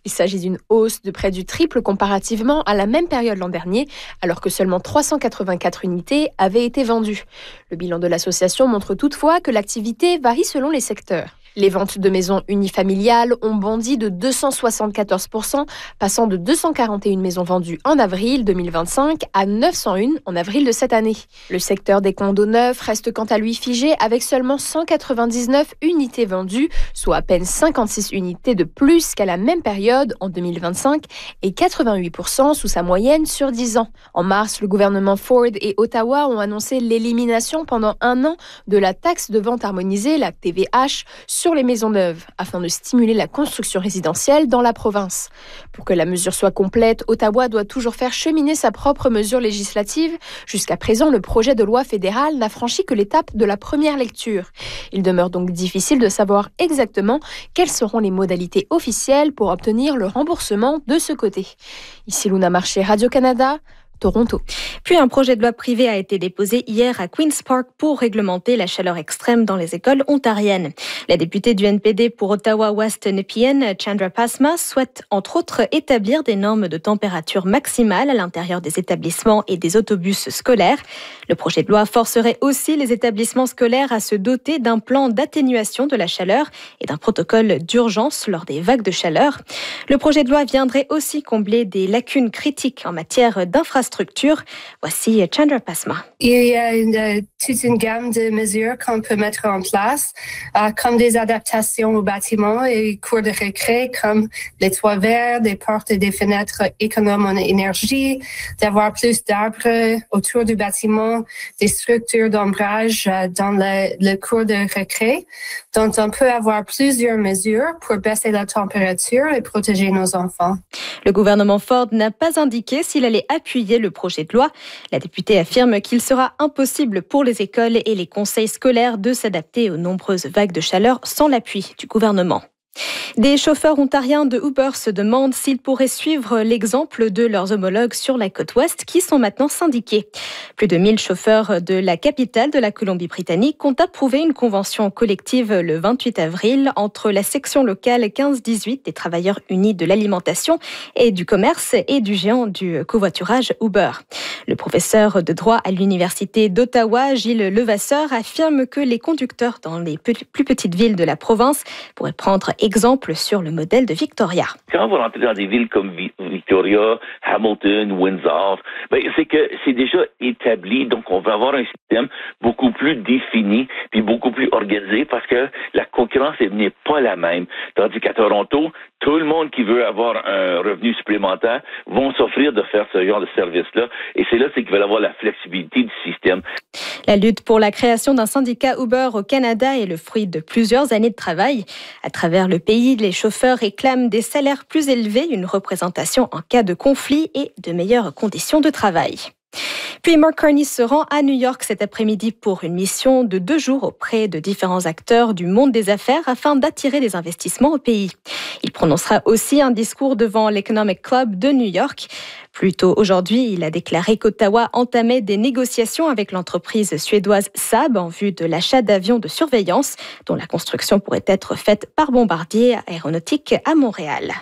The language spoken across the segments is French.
Il s'agit d'une hausse de près du triple comparativement à la même période l'an dernier, alors que seulement 384 unités avaient été vendues. Le bilan de l'association montre toutefois que l'activité varie selon les secteurs. Les ventes de maisons unifamiliales ont bondi de 274%, passant de 241 maisons vendues en avril 2025 à 901 en avril de cette année. Le secteur des condos neufs reste quant à lui figé avec seulement 199 unités vendues, soit à peine 56 unités de plus qu'à la même période en 2025 et 88% sous sa moyenne sur 10 ans. En mars, le gouvernement Ford et Ottawa ont annoncé l'élimination pendant 1 an de la taxe de vente harmonisée, la TVH, sur les maisons neuves, afin de stimuler la construction résidentielle dans la province. Pour que la mesure soit complète, Ottawa doit toujours faire cheminer sa propre mesure législative. Jusqu'à présent, le projet de loi fédéral n'a franchi que l'étape de la première lecture. Il demeure donc difficile de savoir exactement quelles seront les modalités officielles pour obtenir le remboursement de ce côté. Ici Luna Marché, Radio-Canada, Toronto. Puis un projet de loi privé a été déposé hier à Queen's Park pour réglementer la chaleur extrême dans les écoles ontariennes. La députée du NPD pour Ottawa-West Nepean, Chandra Pasma, souhaite entre autres établir des normes de température maximale à l'intérieur des établissements et des autobus scolaires. Le projet de loi forcerait aussi les établissements scolaires à se doter d'un plan d'atténuation de la chaleur et d'un protocole d'urgence lors des vagues de chaleur. Le projet de loi viendrait aussi combler des lacunes critiques en matière d'infrastructure. Voici Chandra Pasma. Il y a toute une gamme de mesures qu'on peut mettre en place, comme des adaptations aux bâtiments et cours de récré, comme les toits verts, des portes et des fenêtres économes en énergie, d'avoir plus d'arbres autour du bâtiment, des structures d'ombrage dans le cours de récré. Donc, on peut avoir plusieurs mesures pour baisser la température et protéger nos enfants. Le gouvernement Ford n'a pas indiqué s'il allait appuyer le projet de loi. La députée affirme qu'il sera impossible pour les écoles et les conseils scolaires de s'adapter aux nombreuses vagues de chaleur sans l'appui du gouvernement. Des chauffeurs ontariens de Uber se demandent s'ils pourraient suivre l'exemple de leurs homologues sur la côte ouest qui sont maintenant syndiqués. Plus de 1000 chauffeurs de la capitale de la Colombie-Britannique ont approuvé une convention collective le 28 avril entre la section locale 15-18 des travailleurs unis de l'alimentation et du commerce et du géant du covoiturage Uber. Le professeur de droit à l'université d'Ottawa, Gilles Levasseur, affirme que les conducteurs dans les plus petites villes de la province pourraient prendre exemple sur le modèle de Victoria. Quand vous rentrez dans des villes comme Victoria, Hamilton, Windsor, c'est que c'est déjà établi, donc on va avoir un système beaucoup plus défini puis beaucoup plus organisé parce que la concurrence n'est pas la même. Tandis qu'à Toronto, tout le monde qui veut avoir un revenu supplémentaire vont s'offrir de faire ce genre de service-là. Et c'est là qu'ils veulent avoir la flexibilité du système. La lutte pour la création d'un syndicat Uber au Canada est le fruit de plusieurs années de travail. À travers le pays, les chauffeurs réclament des salaires plus élevés, une représentation en cas de conflit et de meilleures conditions de travail. Puis Mark Carney se rend à New York cet après-midi pour une mission de 2 jours auprès de différents acteurs du monde des affaires afin d'attirer des investissements au pays. Il prononcera aussi un discours devant l'Economic Club de New York. Plus tôt aujourd'hui, il a déclaré qu'Ottawa entamait des négociations avec l'entreprise suédoise Saab en vue de l'achat d'avions de surveillance dont la construction pourrait être faite par Bombardier Aéronautique à Montréal.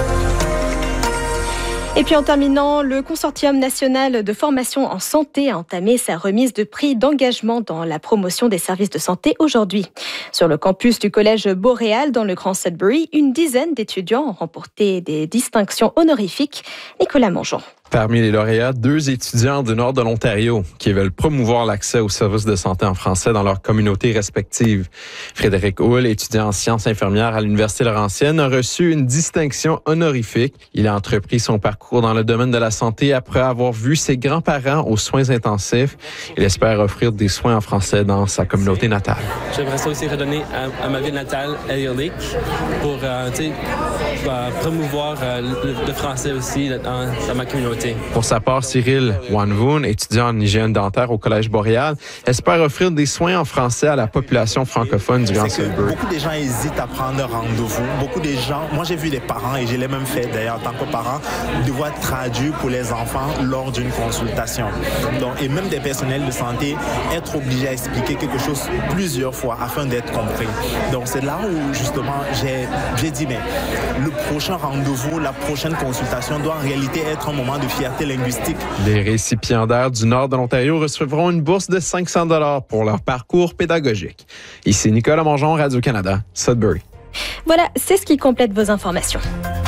Et puis en terminant, le Consortium national de formation en santé a entamé sa remise de prix d'engagement dans la promotion des services de santé aujourd'hui. Sur le campus du collège Boréal dans le Grand Sudbury, une dizaine d'étudiants ont remporté des distinctions honorifiques. Nicolas Mongeon. Parmi les lauréats, 2 étudiants du nord de l'Ontario qui veulent promouvoir l'accès aux services de santé en français dans leurs communautés respectives. Frédéric Houle, étudiant en sciences infirmières à l'Université Laurentienne, a reçu une distinction honorifique. Il a entrepris son parcours dans le domaine de la santé après avoir vu ses grands-parents aux soins intensifs. Il espère offrir des soins en français dans sa communauté natale. J'aimerais ça aussi redonner à ma ville natale, Elliot Lake, pour promouvoir le français aussi dans ma communauté. santé. Pour sa part, Cyril Wanvoon, étudiant en hygiène dentaire au Collège Boréal, espère offrir des soins en français à la population francophone du Grand Sudbury. Beaucoup de gens hésitent à prendre rendez-vous. Beaucoup de gens, moi j'ai vu des parents, et je l'ai même fait d'ailleurs en tant que parent, devoir traduire pour les enfants lors d'une consultation. Donc, et même des personnels de santé, être obligés à expliquer quelque chose plusieurs fois afin d'être compris. Donc c'est là où justement j'ai dit, mais le prochain rendez-vous, la prochaine consultation doit en réalité être un moment de fierté linguistique. Les récipiendaires du nord de l'Ontario recevront une bourse de 500 $ pour leur parcours pédagogique. Ici Nicolas Mongeon, Radio-Canada, Sudbury. Voilà, c'est ce qui complète vos informations.